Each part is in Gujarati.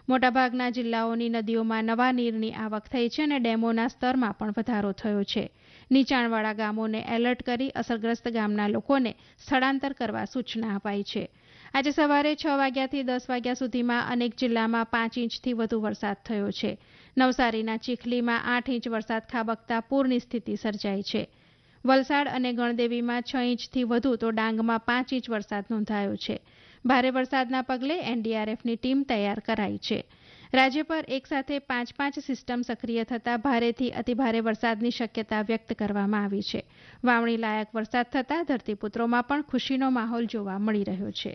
મોટાભાગના જિલ્લાઓની નદીઓમાં નવા નીરની આવક થઈ છે અને ડેમોના સ્તરમાં પણ વધારો થયો છે. નીચાણવાળા ગામોને એલર્ટ કરી અસરગ્રસ્ત ગામના લોકોને સ્થળાંતર કરવા સૂચના અપાઈ છે. આજે સવારે 6 વાગ્યાથી 10 વાગ્યા સુધીમાં અનેક જિલ્લામાં 5 ઇંચથી વધુ વરસાદ થયો છે. નવસારીના ચીખલીમાં 8 ઇંચ વરસાદ ખાબકતા પૂરની સ્થિતિ સર્જાઈ છે. વલસાડ અને ગણદેવીમાં 6 ઇંચથી વધુ તો ડાંગમાં 5 ઇંચ વરસાદ નોંધાયો છે. ભારે વરસાદના પગલે એનડીઆરએફની ટીમ તૈયાર કરાઈ છે. રાજ્ય પર એકસાથે 5 સિસ્ટમ સક્રિય થતા ભારેથી અતિભારે વરસાદની શક્યતા વ્યક્ત કરવામાં આવી છે. વાવણી લાયક વરસાદ થતાં ધરતીપુત્રોમાં પણ ખુશીનો માહોલ જોવા મળી રહ્યો છે.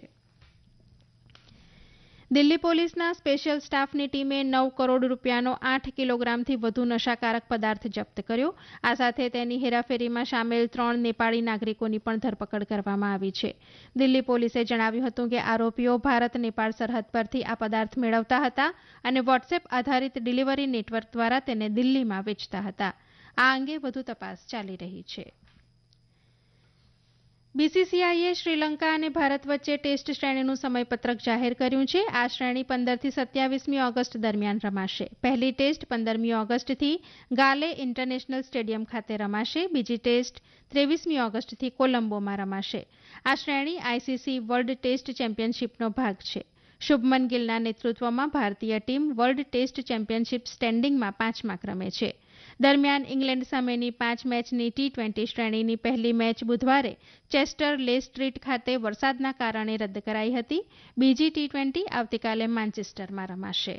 દિલ્હી પોલીસના સ્પેશિયલ સ્ટાફની ટીમે 9 કરોડ રૂપિયાનો 8 કિલોગ્રામથી વધુ નશાકારક પદાર્થ જપ્ત કર્યો. આ સાથે તેની હેરાફેરીમાં સામેલ 3 નેપાળી નાગરિકોની પણ ધરપકડ કરવામાં આવી છે. દિલ્હી પોલીસે જણાવ્યું હતું કે આરોપીઓ ભારત નેપાળ સરહદ પરથી આ પદાર્થ મેળવતા હતા અને વોટ્સએપ આધારિત ડિલિવરી નેટવર્ક દ્વારા તેને દિલ્હીમાં વેચતા હતા. આ અંગે વધુ તપાસ ચાલી રહી છે. બીસીસીઆઈએ શ્રીલંકા અને ભારત વચ્ચે ટેસ્ટ શ્રેણીનું સમયપત્રક જાહેર કર્યું છે. આ શ્રેણી 15થી 27મી ઓગસ્ટ દરમિયાન રમાશે. પહેલી ટેસ્ટ 15મી ઓગસ્ટથી ગાલે ઇન્ટરનેશનલ સ્ટેડિયમ ખાતે રમાશે. બીજી ટેસ્ટ 23મી ઓગસ્ટથી કોલંબોમાં રમાશે. આ શ્રેણી આઈસીસી વર્લ્ડ ટેસ્ટ ચેમ્પિયનશિપનો ભાગ છે. શુભમન ગિલના નેતૃત્વમાં ભારતીય ટીમ વર્લ્ડ ટેસ્ટ ચેમ્પિયનશિપ સ્ટેન્ડિંગમાં 5મા ક્રમે છે. દરમિયાન ઇંગ્લેન્ડ સામેની 5 મેચની T20 શ્રેણીની પહેલી મેચ બુધવારે ચેસ્ટર લે સ્ટ્રીટ ખાતે વરસાદના કારણે રદ કરાઈ હતી. બીજી T20 આવતીકાલે માન્ચેસ્ટરમાં રમાશે.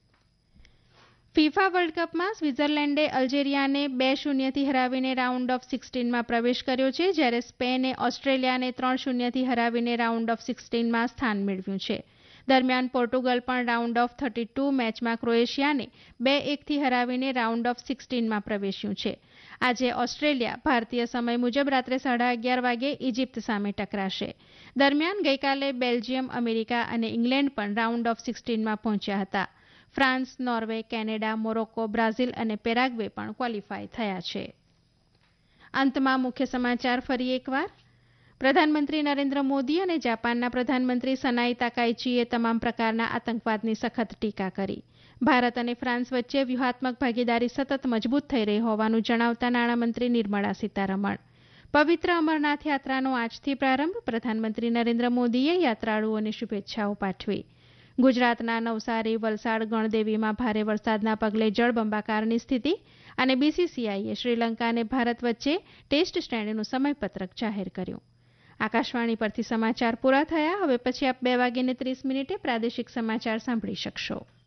ફિફા વર્લ્ડ કપમાં સ્વિટ્ઝરલેન્ડે અલ્જેરિયાને 2-0થી હરાવીને રાઉન્ડ ઓફ 16માં પ્રવેશ કર્યો છે, જ્યારે સ્પેને ઓસ્ટ્રેલિયાને 3-0થી હરાવીને રાઉન્ડ ઓફ 16માં સ્થાન મેળવ્યું છે. દરમિયાન પોર્ટુગલ પણ રાઉન્ડ ઓફ 32 મેચમાં ક્રોએશિયાને 2-1થી હરાવીને રાઉન્ડ ઓફ 16માં પ્રવેશ્યું છે. આજે ઓસ્ટ્રેલિયા ભારતીય સમય મુજબ રાત્રે 11:30 વાગે ઇજિપ્ત સામે ટકરાશે. દરમિયાન ગઈકાલે બેલ્જિયમ, અમેરિકા અને ઇંગ્લેન્ડ પણ રાઉન્ડ ઓફ 16માં પહોંચ્યા હતા. France, Norway, Canada, Morocco, Brazil અને પેરાગ્વે પણ ક્વોલિફાય થયા છે. અંતમાં મુખ્ય સમાચાર ફરી એકવાર. પ્રધાનમંત્રી નરેન્દ્ર મોદી અને જાપાનના પ્રધાનમંત્રી સનાઈ તાકાઈચીએ તમામ પ્રકારના આતંકવાદની સખત ટીકા કરી. ભારત અને ફ્રાન્સ વચ્ચે વ્યૂહાત્મક ભાગીદારી સતત મજબૂત થઈ રહી હોવાનું જણાવતા નાણામંત્રી નિર્મળા સીતારમણ. પવિત્ર અમરનાથ યાત્રાનો આજથી પ્રારંભ. પ્રધાનમંત્રી નરેન્દ્ર મોદીએ યાત્રાળુઓને શુભેચ્છાઓ પાઠવી. ગુજરાતના નવસારી, વલસાડ, ગણદેવીમાં ભારે વરસાદના પગલે જળબંબાકારની સ્થિતિ અને બીસીસીઆઈએ શ્રીલંકા અને ભારત વચ્ચે ટેસ્ટ શ્રેણીનું સમયપત્રક જાહેર કર્યું. આકાશવાણી પરથી સમાચાર પૂરા થયા. હવે પછી આપ 2:30 પ્રાદેશિક સમાચાર સાંભળી શકશો.